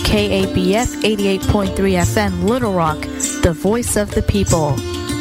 KABF 88.3 FM Little Rock, the voice of the people.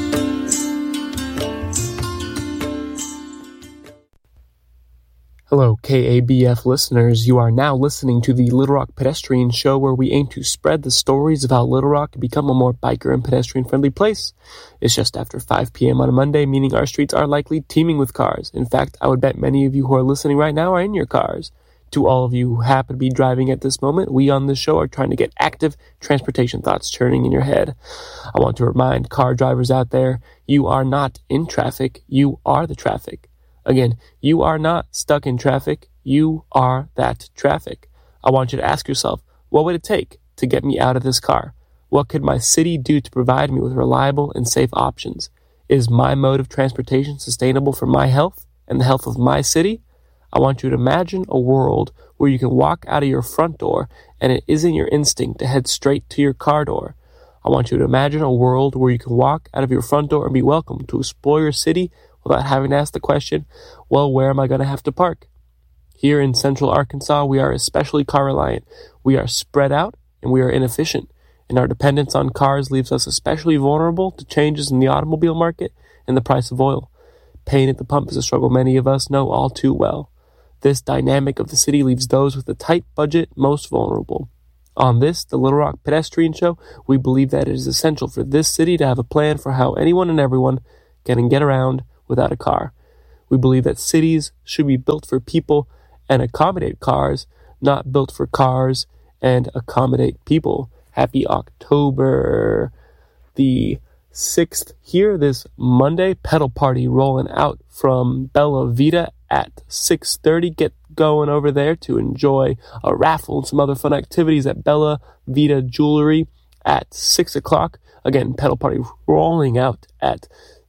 Hello, KABF listeners. You are now listening to the Little Rock Pedestrian Show, where we aim to spread the stories of how Little Rock can become a more biker and pedestrian-friendly place. It's just after 5 p.m. on a Monday, meaning our streets are likely teeming with cars. In fact, I would bet many of you who are listening right now are in your cars. To all of you who happen to be driving at this moment, we on this show are trying to get active transportation thoughts churning in your head. I want to remind car drivers out there, you are not in traffic, you are the traffic. Again, you are not stuck in traffic, you are that traffic. I want you to ask yourself, what would it take to get me out of this car? What could my city do to provide me with reliable and safe options? Is my mode of transportation sustainable for my health and the health of my city? I want you to imagine a world where you can walk out of your front door and it isn't your instinct to head straight to your car door. I want you to imagine a world where you can walk out of your front door and be welcome to explore your city without having to ask the question, well, where am I going to have to park? Here in central Arkansas, we are especially car reliant. We are spread out and we are inefficient. And our dependence on cars leaves us especially vulnerable to changes in the automobile market and the price of oil. Pain at the pump is a struggle many of us know all too well. This dynamic of the city leaves those with a tight budget most vulnerable. On this, the Little Rock Pedestrian Show, we believe that it is essential for this city to have a plan for how anyone and everyone can get around without a car. We believe that cities should be built for people and accommodate cars, not built for cars and accommodate people. Happy October the 6th here this Monday. Pedal party rolling out from Bella Vita at 6:30. Get going over there to enjoy a raffle and some other fun activities at Bella Vita Jewelry at 6 o'clock. Again, pedal party rolling out at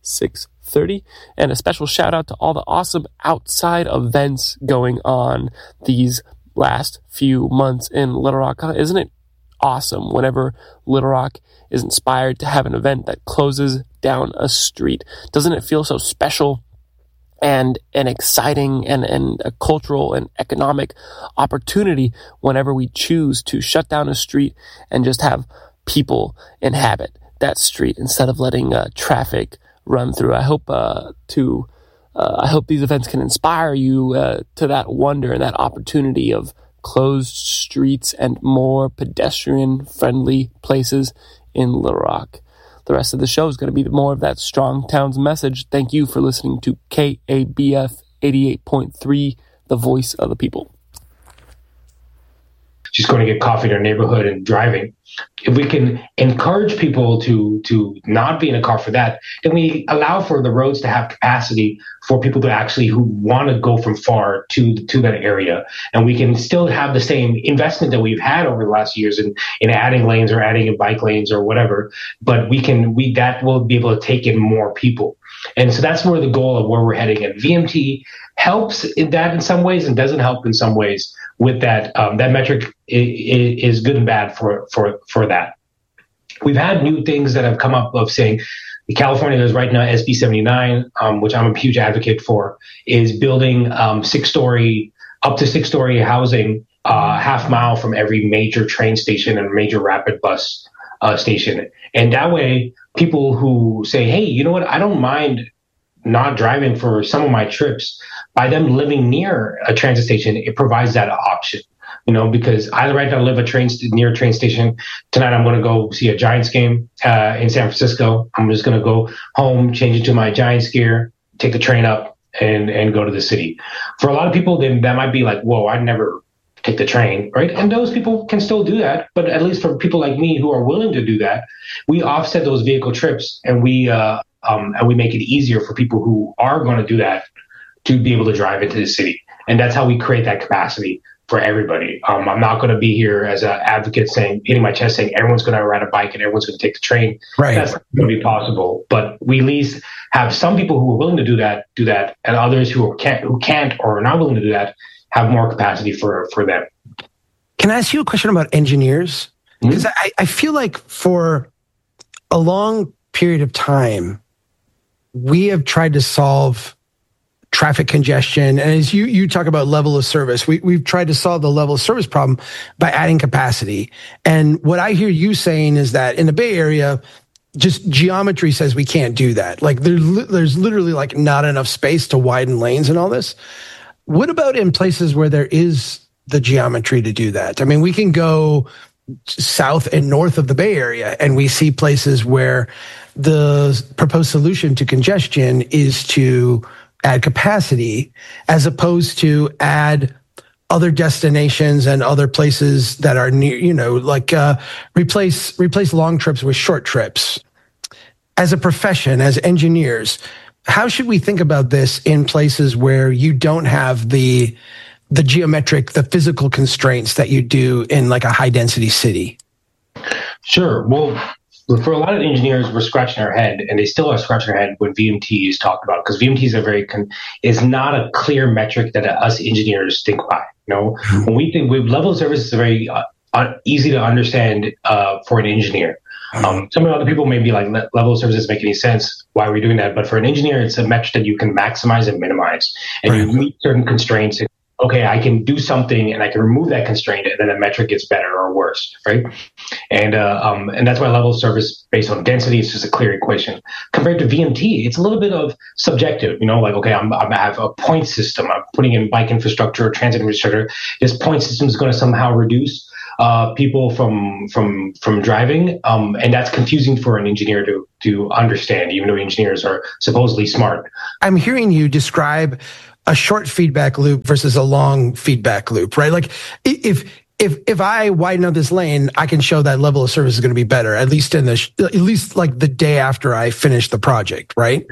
6:30. And a special shout out to all the awesome outside events going on these last few months in Little Rock. Isn't it awesome whenever Little Rock is inspired to have an event that closes down a street? Doesn't it feel so special and exciting and a cultural and economic opportunity whenever we choose to shut down a street and just have people inhabit that street instead of letting traffic run through? I hope these events can inspire you to that wonder and that opportunity of closed streets and more pedestrian-friendly places in Little Rock. The rest of the show is going to be more of that Strong Towns message. Thank you for listening to KABF 88.3, the voice of the people. Just going to get coffee in our neighborhood and driving. If we can encourage people to not be in a car for that, then we allow for the roads to have capacity for people to actually who want to go from far to that area. And we can still have the same investment that we've had over the last years in adding lanes or adding in bike lanes or whatever. But that will be able to take in more people. And so that's more the goal of where we're heading. And VMT helps in that in some ways and doesn't help in some ways with that. That metric is good and bad for that. We've had new things that have come up of saying California is right now SB 79, which I'm a huge advocate for, is building up to six-story housing half mile from every major train station and major rapid bus station. And that way, people who say, hey, you know what, I don't mind not driving for some of my trips, by them living near a transit station, it provides that option. Because I right now live near a train station. Tonight I'm going to go see a Giants game in San Francisco. I'm just going to go home, change into my Giants gear, take the train up, and go to the city. For a lot of people, then that might be like, whoa, I'd never take the train, right? And those people can still do that. But at least for people like me who are willing to do that, we offset those vehicle trips and we make it easier for people who are going to do that to be able to drive into the city. And that's how we create that capacity for everybody. I'm not going to be here as an advocate hitting my chest saying everyone's going to ride a bike and everyone's going to take the train. Right. That's not going to be possible. But we at least have some people who are willing to do that, and others who can't or are not willing to do that have more capacity for them. Can I ask you a question about engineers? Because I feel like for a long period of time, we have tried to solve traffic congestion. And as you talk about level of service, we've tried to solve the level of service problem by adding capacity. And what I hear you saying is that in the Bay Area, just geometry says we can't do that. Like there's literally like not enough space to widen lanes and all this. What about in places where there is the geometry to do that? I mean, we can go south and north of the Bay Area, and we see places where the proposed solution to congestion is to add capacity as opposed to add other destinations and other places that are near, like replace long trips with short trips. As a profession, as engineers, how should we think about this in places where you don't have the geometric, the physical constraints that you do in like a high density city? Sure. Well, for a lot of engineers, we're scratching our head, and they still are scratching their head when VMT is talked about, because VMT is not a clear metric that us engineers think by. When we think with level of service, is very easy to understand for an engineer. Some other people may be like, level of service doesn't make any sense. Why are we doing that? But for an engineer, it's a metric that you can maximize and minimize, and you meet certain constraints. Okay, I can do something and I can remove that constraint, and then the metric gets better or worse, right? And that's why level of service based on density is just a clear equation. Compared to VMT, it's a little bit of subjective, like, okay, I have a point system. I'm putting in bike infrastructure or transit infrastructure. This point system is going to somehow reduce people from driving, and that's confusing for an engineer to understand, even though engineers are supposedly smart. I'm hearing you describe a short feedback loop versus a long feedback loop, right? Like if I widen out this lane, I can show that level of service is going to be better, at least like the day after I finish the project, right?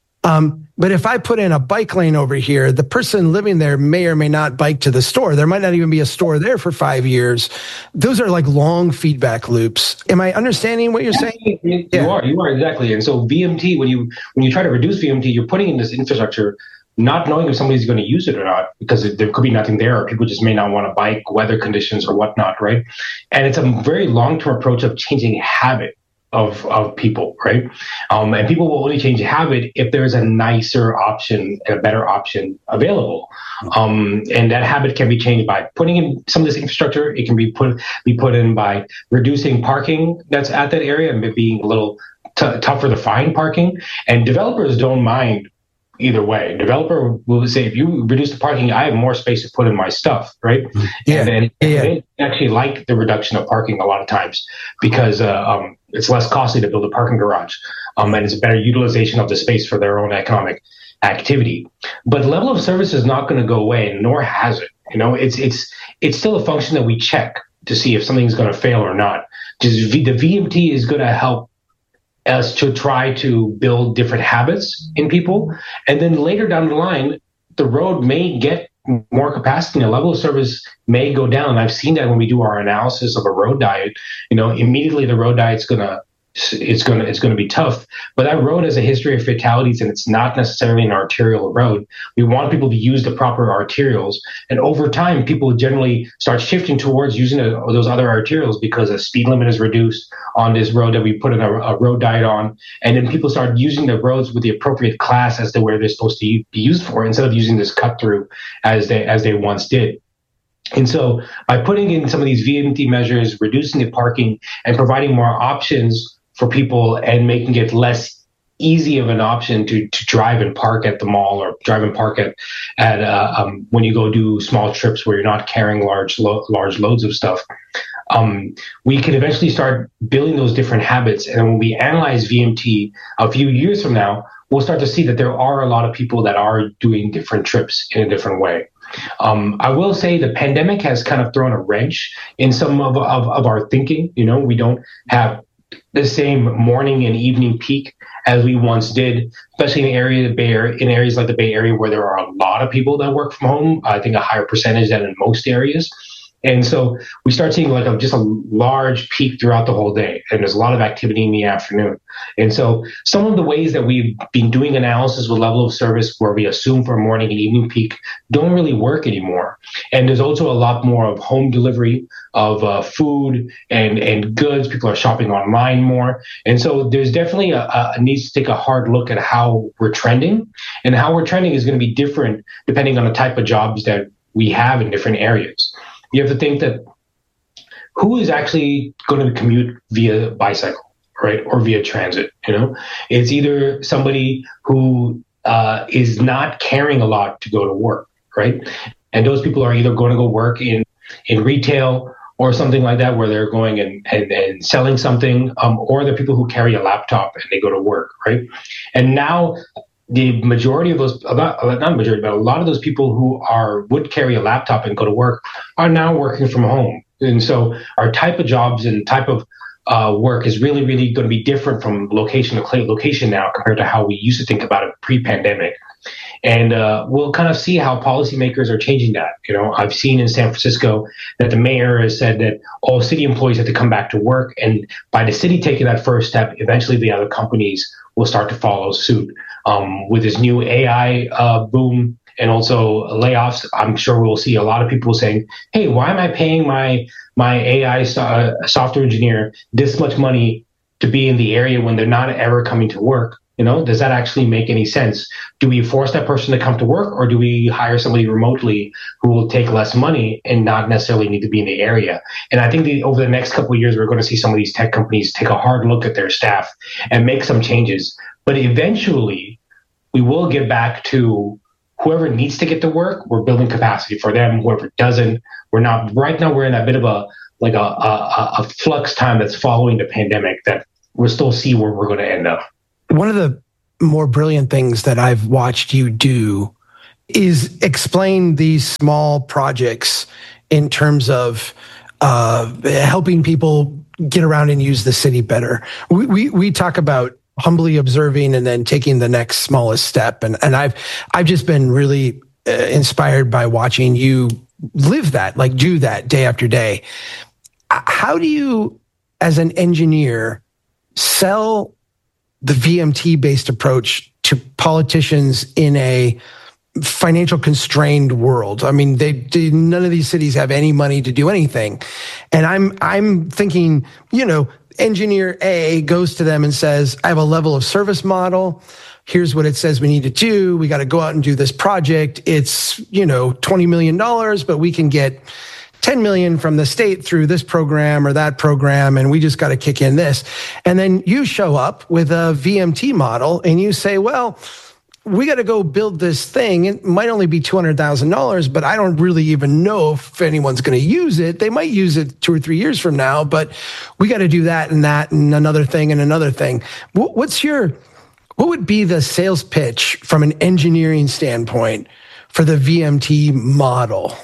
But if I put in a bike lane over here, the person living there may or may not bike to the store. There might not even be a store there for 5 years. Those are like long feedback loops. Am I understanding what you're saying? You are exactly. And so VMT, when you try to reduce VMT, you're putting in this infrastructure not knowing if somebody's going to use it or not, because there could be nothing there, or people just may not want to bike, weather conditions or whatnot, right? And it's a very long-term approach of changing habit of people, right? And people will only change habit if there's a nicer option and a better option available. And that habit can be changed by putting in some of this infrastructure. It can be put in by reducing parking that's at that area and being a little tougher to find parking. And developers don't mind either way. Developer will say, if you reduce the parking, I have more space to put in my stuff, right? Yeah. And they actually like the reduction of parking a lot of times because it's less costly to build a parking garage, and it's a better utilization of the space for their own economic activity. But level of service is not going to go away, nor has it. It's still a function that we check to see if something's going to fail or not. Just the VMT is going to help us to try to build different habits in people. And then later down the line, the road may get more capacity and the level of service may go down. I've seen that when we do our analysis of a road diet, immediately the road diet's it's going to be tough. But that road has a history of fatalities, and it's not necessarily an arterial road. We want people to use the proper arterials, and over time, people generally start shifting towards using those other arterials because a speed limit is reduced on this road that we put in a road diet on, and then people start using the roads with the appropriate class as to where they're supposed to be used for, instead of using this cut through as they once did. And so by putting in some of these VMT measures, reducing the parking, and providing more options for people and making it less easy of an option to drive and park at the mall or drive and park at when you go do small trips where you're not carrying large loads of stuff, we can eventually start building those different habits. And when we analyze VMT a few years from now, we'll start to see that there are a lot of people that are doing different trips in a different way. I will say the pandemic has kind of thrown a wrench in some of our thinking. We don't have the same morning and evening peak as we once did, especially in areas like the Bay Area where there are a lot of people that work from home. I think a higher percentage than in most areas. And so we start seeing like just a large peak throughout the whole day. And there's a lot of activity in the afternoon. And so some of the ways that we've been doing analysis with level of service where we assume for morning and evening peak don't really work anymore. And there's also a lot more of home delivery of food and goods. People are shopping online more. And so there's definitely a need to take a hard look at how we're trending. And how we're trending is going to be different depending on the type of jobs that we have in different areas. You have to think that who is actually going to commute via bicycle, right, or via transit? It's either somebody who is not caring a lot to go to work, right, and those people are either going to go work in retail or something like that, where they're going and selling something, or the people who carry a laptop and they go to work, right, and now. The majority of those, not majority, but a lot of those people who would carry a laptop and go to work are now working from home. And so our type of jobs and type of work is really, really going to be different from location to location now compared to how we used to think about it pre-pandemic. And we'll kind of see how policymakers are changing that. I've seen in San Francisco that the mayor has said that all city employees have to come back to work. And by the city taking that first step, eventually the other companies will start to follow suit. With this new AI boom and also layoffs, I'm sure we'll see a lot of people saying, hey, why am I paying my AI software engineer this much money to be in the area when they're not ever coming to work? Does that actually make any sense? Do we force that person to come to work, or do we hire somebody remotely who will take less money and not necessarily need to be in the area? And I think over the next couple of years, we're going to see some of these tech companies take a hard look at their staff and make some changes. But eventually, we will get back to whoever needs to get to work, we're building capacity for them. Whoever doesn't, we're not. Right now, we're in a bit of a flux time that's following the pandemic that we'll still see where we're going to end up. One of the more brilliant things that I've watched you do is explain these small projects in terms of helping people get around and use the city better. We talk about humbly observing and then taking the next smallest step. And I've just been really inspired by watching you live that, like do that day after day. How do you, as an engineer, sell the VMT-based approach to politicians in a financial constrained world? I mean, none of these cities have any money to do anything. And I'm thinking, engineer A goes to them and says, I have a level of service model. Here's what it says we need to do. We got to go out and do this project. It's, $20 million, but we can get 10 million from the state through this program or that program. And we just got to kick in this. And then you show up with a VMT model and you say, well, we got to go build this thing. It might only be $200,000, but I don't really even know if anyone's going to use it. They might use it 2 or 3 years from now, but we got to do that and another thing and another thing. What would be the sales pitch from an engineering standpoint for the VMT model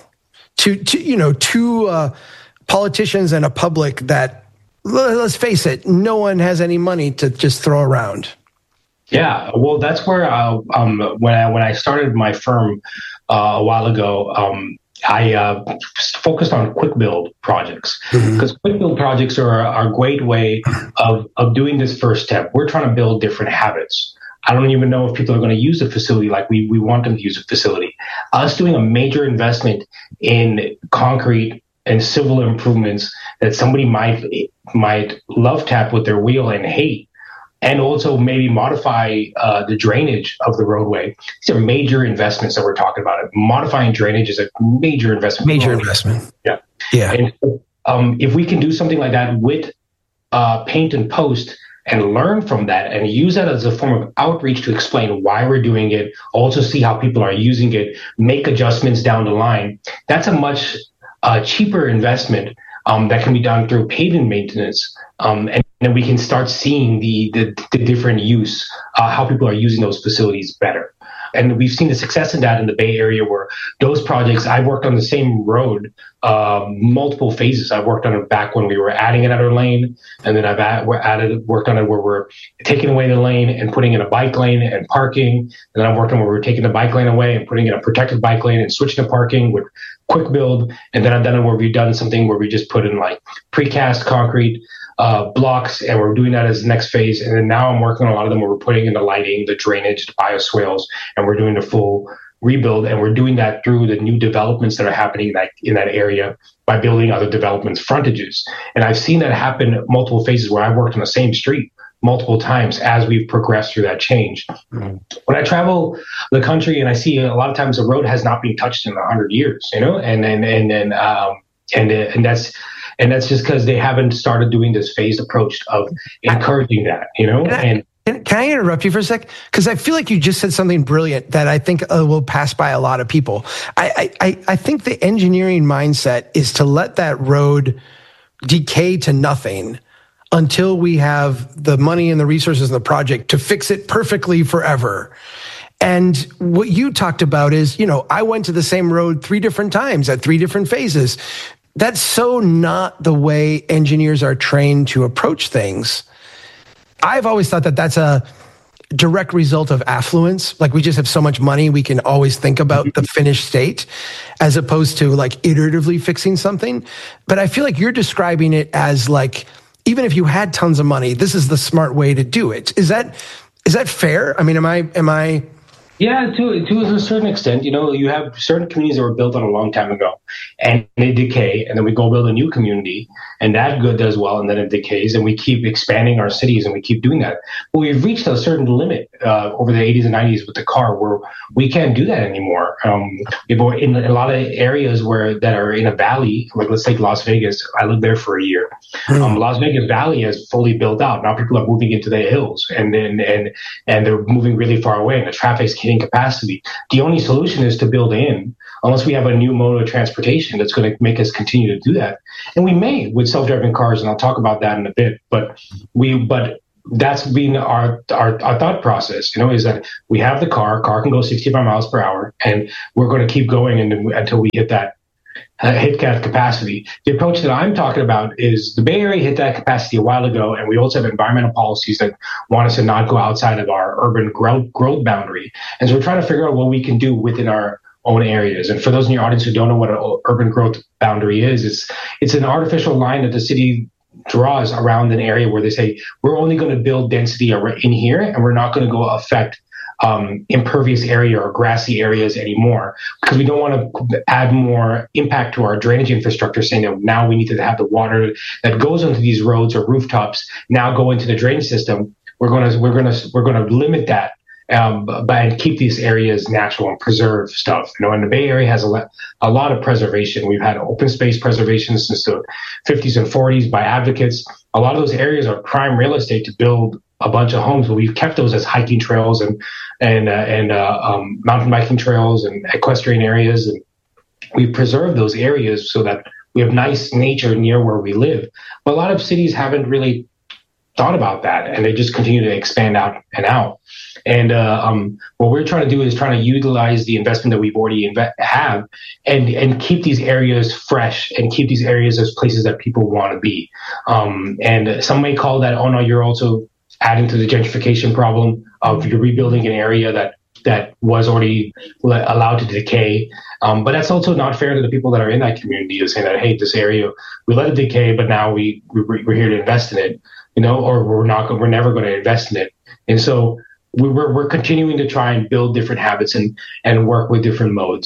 to politicians and a public that, let's face it, no one has any money to just throw around? Yeah, well, that's where when I started my firm a while ago, I focused on quick build projects, because quick build projects are a great way of doing this first step. We're trying to build different habits. I don't even know if people are going to use the facility like we want them to use the facility. Us doing a major investment in concrete and civil improvements that somebody might love tap with their wheel and hate, and also maybe modify the drainage of the roadway. These are major investments that we're talking about. Modifying drainage is a major investment. Major investment. Yeah. Yeah. And if we can do something like that with paint and post and learn from that and use that as a form of outreach to explain why we're doing it, also see how people are using it, make adjustments down the line, that's a much cheaper investment that can be done through pavement maintenance. And then we can start seeing the different use, how people are using those facilities better. and we've seen the success in that in the Bay Area, where those projects, I worked on the same road, multiple phases. I worked on it back when we were adding another lane, and then worked on it where we're taking away the lane and putting in a bike lane and parking. And then I've worked on where we're taking the bike lane away and putting in a protected bike lane and switching to parking with quick build. And then I've done it where we've done something where we just put in like precast concrete blocks, and we're doing that as the next phase. And then now I'm working on a lot of them where we're putting in the lighting, the drainage, the bioswales, and we're doing the full rebuild. And we're doing that through the new developments that are happening in that area by building other developments' frontages. And I've seen that happen multiple phases where I worked on the same street multiple times as we've progressed through that change. Mm-hmm. When I travel the country and I see a lot of times the road has not been touched in 100 years, and that's just because they haven't started doing this phased approach of encouraging that, Can I interrupt you for a sec? Because I feel like you just said something brilliant that I think will pass by a lot of people. I think the engineering mindset is to let that road decay to nothing until we have the money and the resources in the project to fix it perfectly forever. And what you talked about is, I went to the same road 3 different times at 3 different phases. That's so not the way engineers are trained to approach things. I've always thought that that's a direct result of affluence. Like, we just have so much money, we can always think about the finished state as opposed to like iteratively fixing something. But I feel like you're describing it as like, even if you had tons of money, this is the smart way to do it. Is that fair? I mean, am I? Yeah, to a certain extent. You have certain communities that were built on a long time ago, and they decay, and then we go build a new community, and that good does well, and then it decays, and we keep expanding our cities, and we keep doing that. But we've reached a certain limit over the 80s and 90s with the car, where we can't do that anymore. In a lot of areas that are in a valley, like let's take Las Vegas. I lived there for a year. Las Vegas Valley is fully built out. Now people are moving into the hills, and they're moving really far away, and the traffic's hitting capacity. The only solution is to build in, unless we have a new mode of transportation that's going to make us continue to do that. And we may with self-driving cars, and I'll talk about that in a bit. But that's been our thought process. Is that we have the car can go 65 miles per hour, and we're going to keep going until we hit that capacity. The approach that I'm talking about is the Bay Area hit that capacity a while ago, and we also have environmental policies that want us to not go outside of our urban growth boundary. And so we're trying to figure out what we can do within our own areas. And for those in your audience who don't know what an urban growth boundary is, it's an artificial line that the city draws around an area where they say, we're only going to build density in here, and we're not going to go affect impervious area or grassy areas anymore, because we don't want to add more impact to our drainage infrastructure, saying that now we need to have the water that goes onto these roads or rooftops now go into the drainage system. We're going to limit that and keep these areas natural and preserve stuff. And the Bay Area has a lot of preservation. We've had open space preservation since the 50s and 40s by advocates. A lot of those areas are prime real estate to build a bunch of homes, but we've kept those as hiking trails and mountain biking trails and equestrian areas, and we've preserved those areas so that we have nice nature near where we live. But a lot of cities haven't really thought about that, and they just continue to expand out and out. And what we're trying to do is trying to utilize the investment that we've already have and keep these areas fresh and keep these areas as places that people want to be. And some may call that, oh no, you're also adding to the gentrification problem of you're rebuilding an area that was already allowed to decay. But that's also not fair to the people that are in that community, to say that, hey, this area, we let it decay, but now we're here to invest in it, or we're never going to invest in it. And so we're continuing to try and build different habits and work with different modes.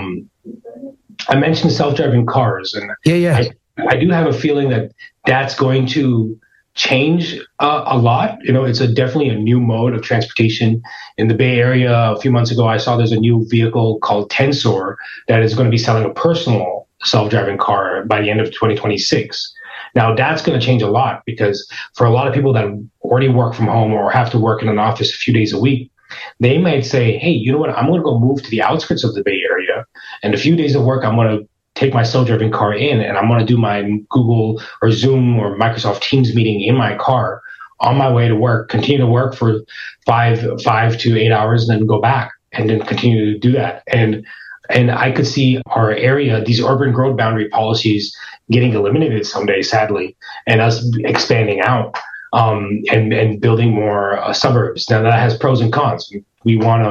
I mentioned self-driving cars, and I do have a feeling that that's going to change a lot. It's definitely a new mode of transportation. In the Bay Area a few months ago, I saw there's a new vehicle called Tensor that is going to be selling a personal self-driving car by the end of 2026. Now, that's going to change a lot, because for a lot of people that already work from home or have to work in an office a few days a week, they might say, hey, you know what, I'm going to go move to the outskirts of the Bay Area, and a few days of work, I'm going to take my self-driving car in, and I'm going to do my Google or Zoom or Microsoft Teams meeting in my car on my way to work, continue to work for 5 to 8 hours, and then go back. and then continue to do that. And I could see our area, these urban growth boundary policies, getting eliminated someday, sadly, and us expanding out and building more suburbs. Now that has pros and cons. Do we want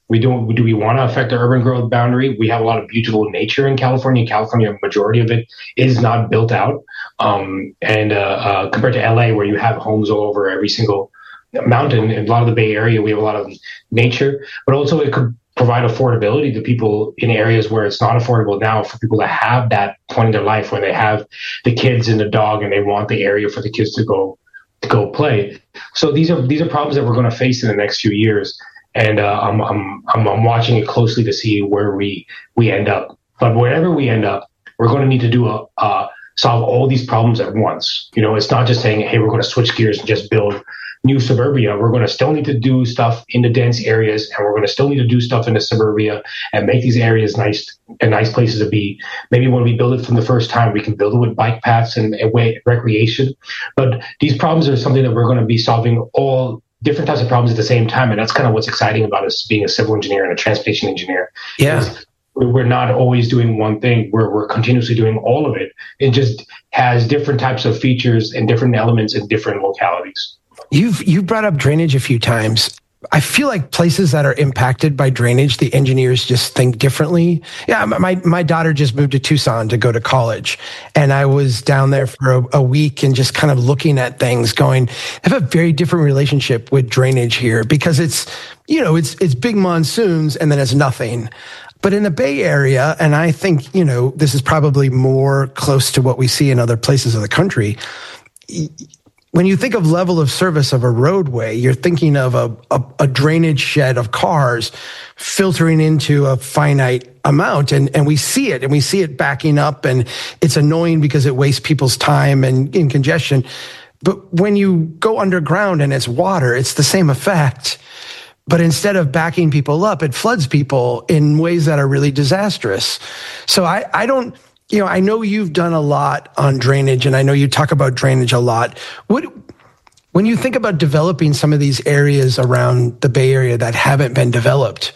to affect the urban growth boundary? We have a lot of beautiful nature in California. California, majority of it is not built out, and compared to LA, where you have homes all over every single mountain. In a lot of the Bay Area, we have a lot of nature, but also it could provide affordability to people in areas where it's not affordable now, for people to have that point in their life where they have the kids and the dog and they want the area for the kids to go play. So these are problems that we're going to face in the next few years, and I'm watching it closely to see where we end up. But wherever we end up, we're going to need to do solve all these problems at once. It's not just saying, hey, we're going to switch gears and just build new suburbia. We're going to still need to do stuff in the dense areas, and we're going to still need to do stuff in the suburbia and make these areas nice places to be. Maybe when we build it from the first time, we can build it with bike paths and recreation. But these problems are something that we're going to be solving all different types of problems at the same time. And that's kind of what's exciting about us being a civil engineer and a transportation engineer. Yeah. We're not always doing one thing. We're continuously doing all of it. It just has different types of features and different elements in different localities. You've brought up drainage a few times. I feel like places that are impacted by drainage, the engineers just think differently. Yeah, my daughter just moved to Tucson to go to college, and I was down there for a week and just kind of looking at things going, I have a very different relationship with drainage here because it's big monsoons and then it's nothing. But in the Bay Area, and I think, this is probably more close to what we see in other places of the country, when you think of level of service of a roadway, you're thinking of a drainage shed of cars filtering into a finite amount. And we see it backing up, and it's annoying because it wastes people's time and in congestion. But when you go underground and it's water, it's the same effect. But instead of backing people up, it floods people in ways that are really disastrous. So I don't... I know you've done a lot on drainage, and I know you talk about drainage a lot. When you think about developing some of these areas around the Bay Area that haven't been developed,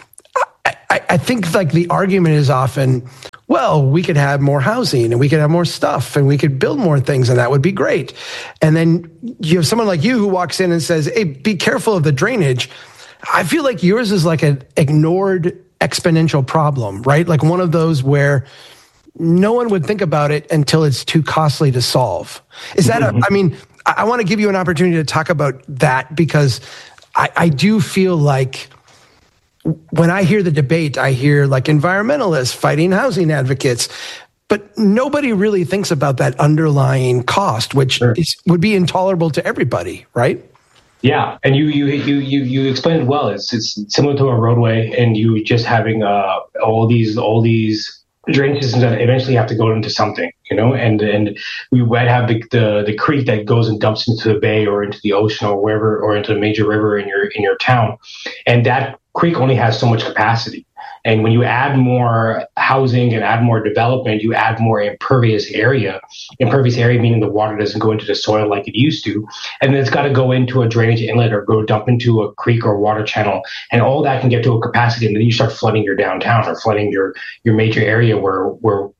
I think like the argument is often, well, we could have more housing and we could have more stuff and we could build more things and that would be great. And then you have someone like you who walks in and says, hey, be careful of the drainage. I feel like yours is like an ignored exponential problem, right? Like one of those where no one would think about it until it's too costly to solve. Is that I want to give you an opportunity to talk about that because I do feel like when I hear the debate, I hear like environmentalists fighting housing advocates, but nobody really thinks about that underlying cost, which would be intolerable to everybody, right? Yeah, and you explained it well. It's similar to a roadway, and you just having all these drainage systems that eventually have to go into something, and we might have the creek that goes and dumps into the bay or into the ocean or wherever, or into a major river in your town, and that creek only has so much capacity. And when you add more housing and add more development, you add more impervious area. Impervious area meaning the water doesn't go into the soil like it used to. And then it's got to go into a drainage inlet or go dump into a creek or water channel. And all that can get to a capacity. And then you start flooding your downtown or flooding your major area where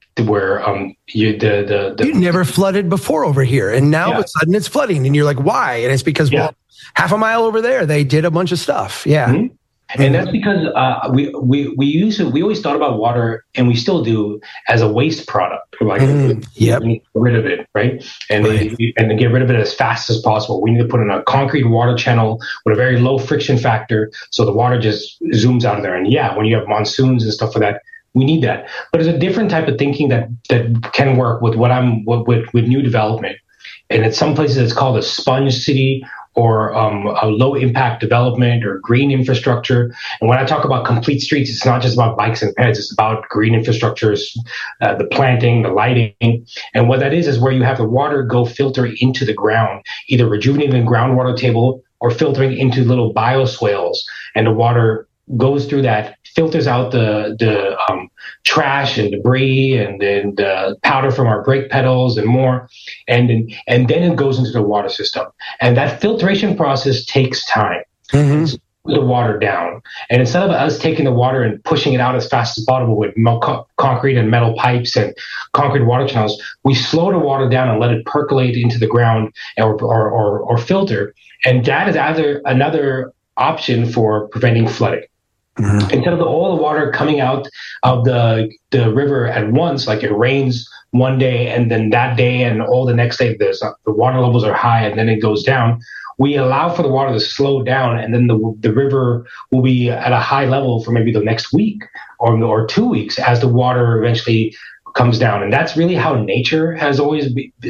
you never flooded before over here. And now all of a sudden it's flooding. And you're like, why? And it's because, well, half a mile over there, they did a bunch of stuff. Yeah. Mm-hmm. And that's because we always thought about water, and we still do, as a waste product. Like we need to get rid of it, right? And and get rid of it as fast as possible. We need to put in a concrete water channel with a very low friction factor, so the water just zooms out of there. And when you have monsoons and stuff like that, we need that. But there's a different type of thinking that can work with with new development. And in some places, it's called a sponge city, or a low impact development or green infrastructure. And when I talk about complete streets, it's not just about bikes and peds, it's about green infrastructures, the planting, the lighting. And what that is where you have the water go filter into the ground, either rejuvenating the groundwater table or filtering into little bioswales. And the water goes through that, filters out the trash and debris and then the powder from our brake pedals and more, and then it goes into the water system. And that filtration process takes time. Mm-hmm. the water down. And instead of us taking the water and pushing it out as fast as possible with concrete and metal pipes and concrete water channels, we slow the water down and let it percolate into the ground or filter. And that is another option for preventing flooding. Mm-hmm. Instead of all the water coming out of the river at once, like it rains one day and then that day and all the next day, the water levels are high and then it goes down. We allow for the water to slow down, and then the river will be at a high level for maybe the next week or 2 weeks as the water eventually comes down. And that's really how nature has always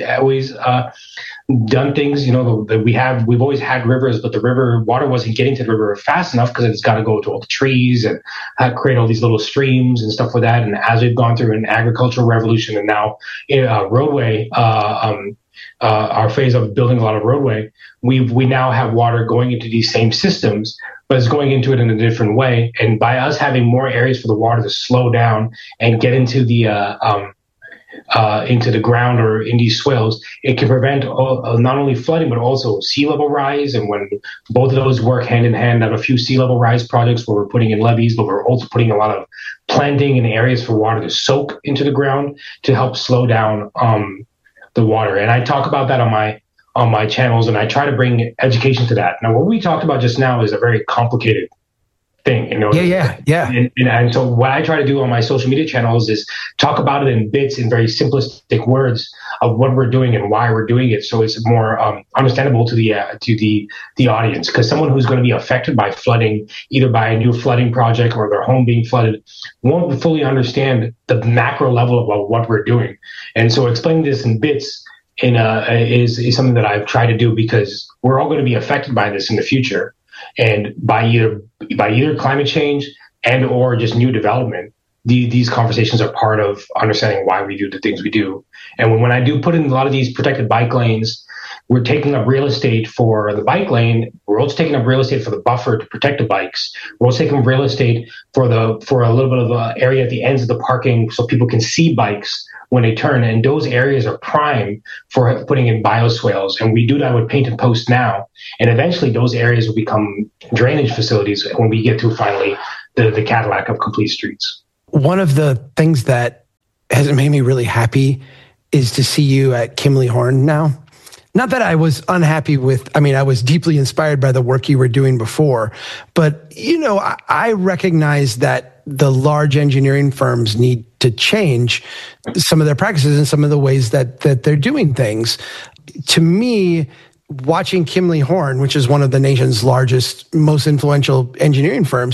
done things. You know, we've always had rivers, but the river water wasn't getting to the river fast enough because it's got to go to all the trees and create all these little streams and stuff like that. And as we've gone through an agricultural revolution and now roadway, our phase of building a lot of roadway, we now have water going into these same systems, but it's going into it in a different way. And by us having more areas for the water to slow down and get into the ground or in these swales, it can prevent not only flooding but also sea level rise. And when both of those work hand in hand, I have a few sea level rise projects where we're putting in levees, but we're also putting a lot of planting in areas for water to soak into the ground to help slow down the water. And I talk about that on my channels, and I try to bring education to that. Now, what we talked about just now is a very complicated thing, you know. Yeah. And so what I try to do on my social media channels is talk about it in bits, in very simplistic words of what we're doing and why we're doing it, so it's more understandable to the audience. Because someone who's going to be affected by flooding, either by a new flooding project or their home being flooded, won't fully understand the macro level of what we're doing. And so explaining this in bits is something that I've tried to do, because we're all going to be affected by this in the future, and by either climate change and or just new development. These conversations are part of understanding why we do the things we do. And when I do put in a lot of these protected bike lanes, we're taking up real estate for the bike lane. We're also taking up real estate for the buffer to protect the bikes. We're also taking up real estate for a little bit of area at the ends of the parking so people can see bikes when they turn. And those areas are prime for putting in bioswales. And we do that with paint and post now. And eventually those areas will become drainage facilities when we get to finally the Cadillac of complete streets. One of the things that has made me really happy is to see you at Kimley Horn now. Not that I was unhappy I was deeply inspired by the work you were doing before, but, you know, I recognize that the large engineering firms need to change some of their practices and some of the ways that they're doing things. To me, watching Kimley Horn, which is one of the nation's largest, most influential engineering firms,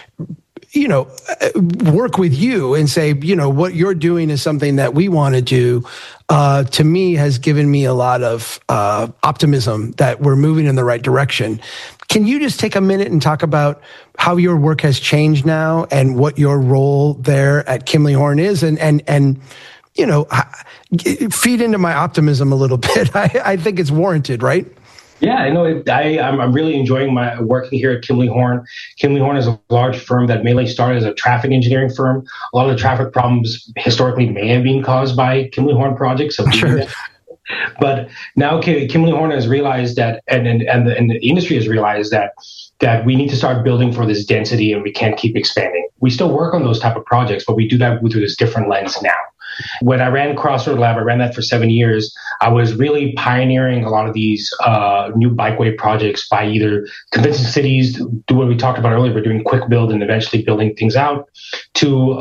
you know, work with you and say, you know, what you're doing is something that we want to do, to me has given me a lot of optimism that we're moving in the right direction. Can you just take a minute and talk about how your work has changed now and what your role there at Kimley Horn is, and you know, feed into my optimism a little bit? I think it's warranted, right? Yeah, I know. I'm really enjoying my working here at Kimley Horn. Kimley Horn is a large firm that mainly started as a traffic engineering firm. A lot of the traffic problems historically may have been caused by Kimley Horn projects. Sure. But now Kimley Horn has realized that, and the industry has realized that we need to start building for this density, and we can't keep expanding. We still work on those type of projects, but we do that through this different lens now. When I ran Crossroad Lab, I ran that for 7 years. I was really pioneering a lot of these new bikeway projects by either convincing cities to do what we talked about earlier, we're doing quick build and eventually building things out, to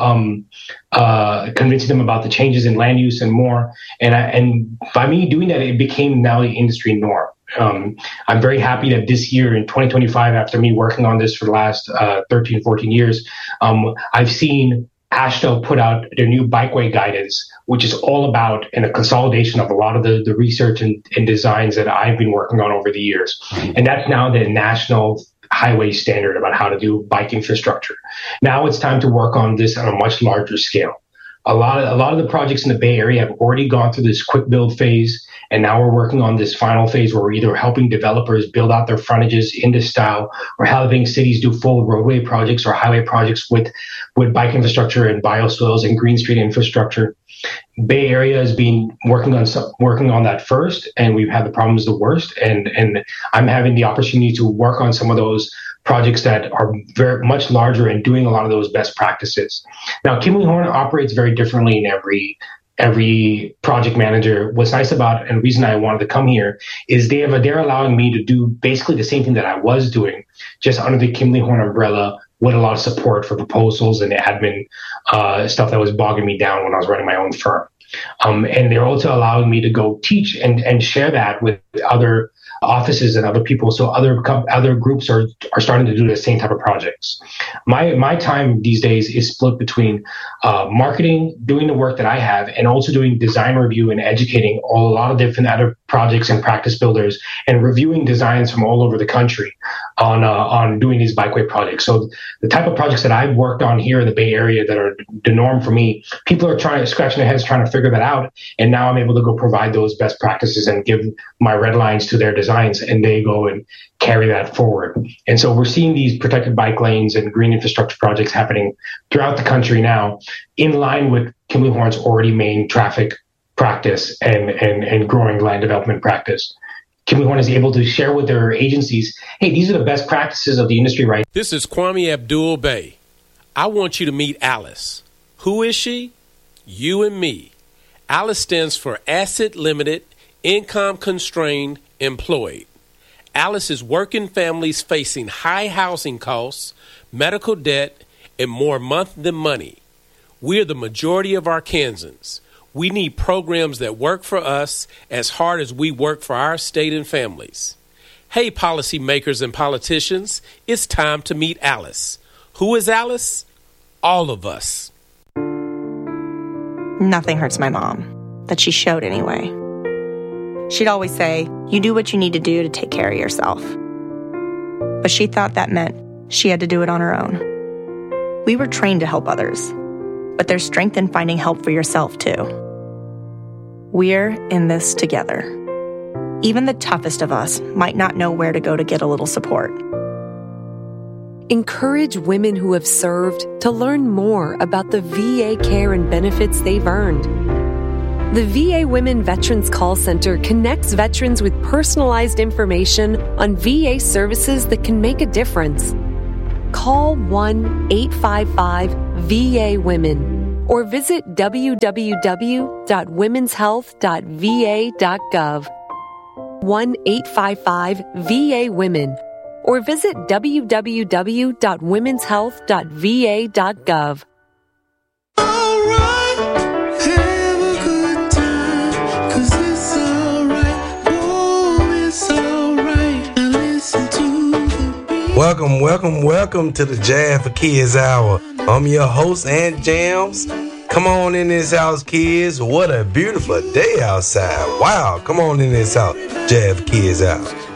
convincing them about the changes in land use and more. And by me doing that, it became now the industry norm. I'm very happy that this year in 2025, after me working on this for the last 13, 14 years, I've seen AASHTO put out their new bikeway guidance, which is all about a consolidation of a lot of the research and designs that I've been working on over the years. And that's now the national highway standard about how to do bike infrastructure. Now it's time to work on this on a much larger scale. A lot of the projects in the Bay Area have already gone through this quick build phase, and now we're working on this final phase where we're either helping developers build out their frontages in this style, or helping cities do full roadway projects or highway projects with bike infrastructure and bioswales and green street infrastructure. Bay Area has been working on that first, and we've had the problems the worst. And I'm having the opportunity to work on some of those projects that are very much larger and doing a lot of those best practices. Now, Kimley Horn operates very differently in every project manager. What's nice about, and the reason I wanted to come here, is they're allowing me to do basically the same thing that I was doing, just under the Kimley Horn umbrella, with a lot of support for proposals and admin stuff that was bogging me down when I was running my own firm. And they're also allowing me to go teach and share that with other offices and other people. So other groups are starting to do the same type of projects. My time these days is split between marketing, doing the work that I have, and also doing design review and educating a lot of different other projects and practice builders, and reviewing designs from all over the country on doing these bikeway projects. So the type of projects that I've worked on here in the Bay Area that are the norm for me, people are scratching their heads trying to figure that out. And now I'm able to go provide those best practices and give my red lines to their designs, and they go and carry that forward. And so we're seeing these protected bike lanes and green infrastructure projects happening throughout the country now, in line with Kimley Horn's already main traffic practice and growing land development practice. Kimley Horn is able to share with their agencies, hey, these are the best practices of the industry right now. This is Kwame Abdul-Bey. I want you to meet Alice. Who is she? You and me. Alice stands for Asset Limited, Income Constrained, Employed. Alice is working families facing high housing costs, medical debt, and more month than money. We're the majority of Arkansans. We need programs that work for us as hard as we work for our state and families. Hey, policymakers and politicians, it's time to meet Alice. Who is Alice? All of us. Nothing hurts my mom, that she showed anyway. She'd always say, you do what you need to do to take care of yourself. But she thought that meant she had to do it on her own. We were trained to help others, but there's strength in finding help for yourself too. We're in this together. Even the toughest of us might not know where to go to get a little support. Encourage women who have served to learn more about the VA care and benefits they've earned. The VA Women Veterans Call Center connects veterans with personalized information on VA services that can make a difference. Call 1-855-VA-WOMEN or visit www.womenshealth.va.gov. 1-855-VA-WOMEN or visit www.womenshealth.va.gov. Welcome to the Jazz for Kids Hour. I'm your host, Ant Jams. Come on in this house, kids. What a beautiful day outside. Wow, come on in this house, Jazz for Kids Hour.